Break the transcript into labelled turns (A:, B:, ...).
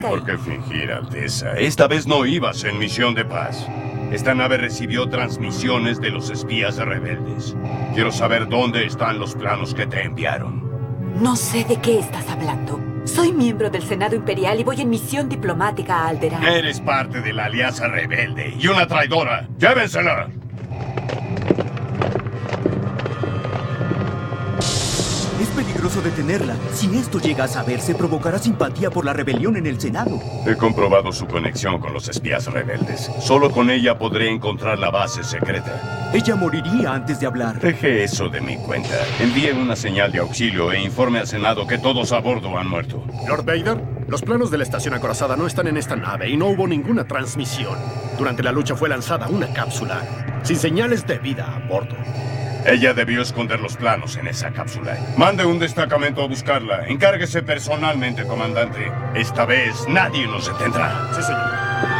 A: ¿Por qué fingir, Alteza? Esta vez no ibas en misión de paz. Esta nave recibió transmisiones de los espías rebeldes. Quiero saber dónde están los planos que te enviaron.
B: No sé de qué estás hablando. Soy miembro del Senado Imperial y voy en misión diplomática a Alderaan.
A: Eres parte de la Alianza Rebelde y una traidora. ¡Llévensela!
C: Es peligroso detenerla. Si esto llega a saberse, provocará simpatía por la rebelión en el Senado.
A: He comprobado su conexión con los espías rebeldes. Solo con ella podré encontrar la base secreta.
C: Ella moriría antes de hablar.
A: Deje eso de mi cuenta. Envíe una señal de auxilio e informe al Senado que todos a bordo han muerto.
D: Lord Vader, los planos de la estación acorazada no están en esta nave y no hubo ninguna transmisión. Durante la lucha fue lanzada una cápsula sin señales de vida a bordo.
A: Ella debió esconder los planos en esa cápsula. Mande un destacamento a buscarla. Encárguese personalmente, comandante. Esta vez nadie nos detendrá.
D: Sí, señor.